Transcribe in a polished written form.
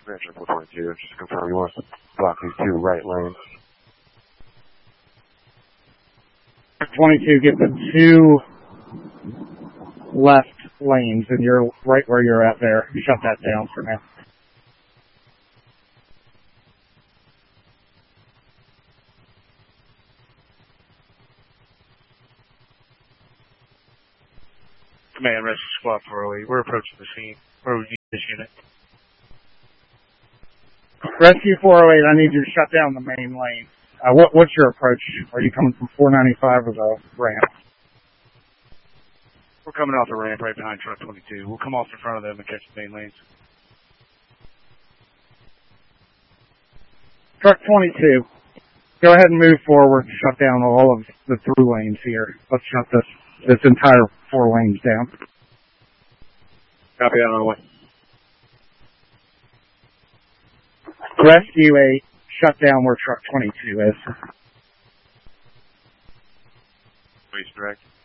Rancher 422, just to confirm you want to block these two right lanes. 22, get the two left lanes, and you're right where you're at there. Shut that down for now. Command, Rescue Squad 408. We're approaching the scene. Where would you this unit? Rescue 408, I need you to shut down the main lane. What's your approach? Are you coming from 495 or the ramp? We're coming off the ramp right behind truck 22. We'll come off in front of them and catch the main lanes. Truck 22, go ahead and move forward to shut down all of the through lanes here. Let's shut this entire 4 lanes down. Copy, on our way. Rescue 8, shut down where truck 22 is. Please direct.